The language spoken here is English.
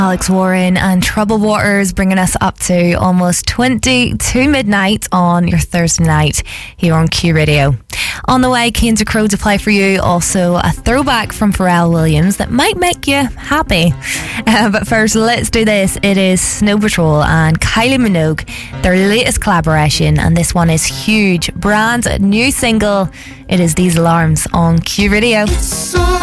Alex Warren and Troubled Waters, bringing us up to almost 20 to midnight on your Thursday night here on Q Radio. On the way, Keen's a Crow to play for you. Also, a throwback from Pharrell Williams that might make you happy. But first, let's do this. It is Snow Patrol and Kylie Minogue, their latest collaboration, and this one is huge. Brand new single. It is These Alarms on Q Radio.